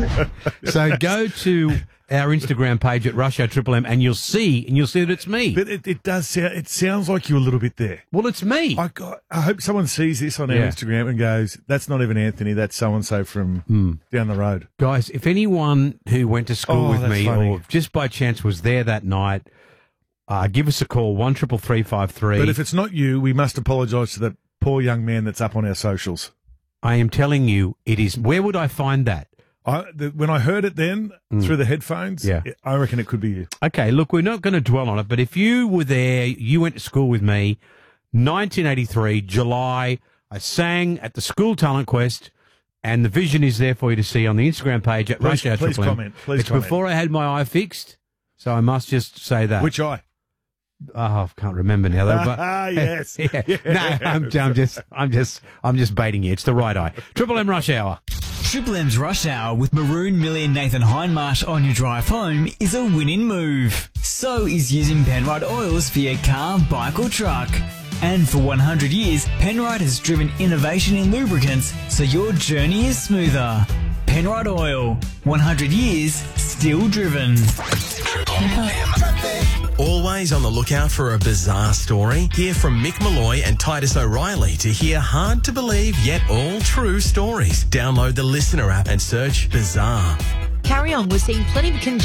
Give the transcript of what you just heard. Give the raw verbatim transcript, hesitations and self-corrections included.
So go to our Instagram page at Rush Hour Triple M, and you'll see, and you'll see that it's me. But it, it does sound, it sounds like you're a little bit there. Well, it's me. I got, I hope someone sees this on our Yeah. Instagram and goes, that's not even Anthony, that's so-and-so from Mm. down the road. Guys, if anyone who went to school Oh, with that's me funny. or just by chance was there that night, uh, give us a call, one triple three five three. But if it's not you, we must apologise to that poor young man that's up on our socials. I am telling you, it is. Where would I find that? I, the, when I heard it then, Mm. through the headphones, Yeah. I reckon it could be you. Okay, look, we're not going to dwell on it, but if you were there, you went to school with me, nineteen eighty-three, July, I sang at the School Talent Quest, and the vision is there for you to see on the Instagram page at Please- Rush Hour please Triple M. comment, please It's comment. before I had my eye fixed, so I must just say that. Which eye? Oh, I can't remember now. Though, but Ah, yes. yeah. Yes. No, I'm, I'm just, I'm just, I'm just baiting you. It's the right eye. Triple M Rush Hour. Triple M's Rush Hour with Maroon Millie and Nathan Hindmarsh on your drive home is a winning move. So is using Penrite oils for your car, bike or truck. And for one hundred years, Penrite has driven innovation in lubricants so your journey is smoother. Penrite Oil, one hundred years, still driven. Always on the lookout for a bizarre story? Hear from Mick Malloy and Titus O'Reilly to hear hard to believe yet all true stories. Download the Listener app and search Bizarre. Carry on. We're seeing plenty of congestion.